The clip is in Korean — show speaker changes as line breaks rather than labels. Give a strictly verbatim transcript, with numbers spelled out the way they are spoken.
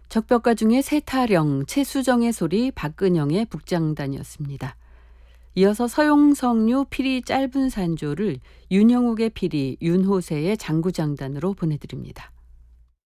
적벽가 중에 세타령, 최수정의 소리, 박근영의 북장단이었습니다. 이어서 서용석류 피리 짧은 산조를 윤형욱의 피리, 윤호세의 장구장단으로 보내드립니다.